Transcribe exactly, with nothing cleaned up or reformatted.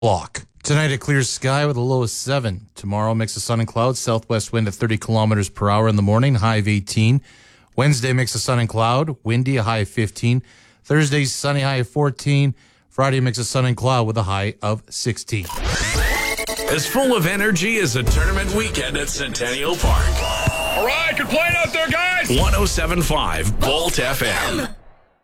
block. Tonight, a clear sky with a low of seven. Tomorrow, mix of sun and clouds. Southwest wind at thirty kilometers per hour in the morning, high of eighteen. Wednesday, mix of sun and cloud. Windy, a high of fifteen. Thursday, sunny, high of fourteen. Friday, mix of sun and cloud with a high of sixteen. As full of energy as a tournament weekend at Centennial Park. All right, good playing out there, guys. one oh seven point five Volt F M.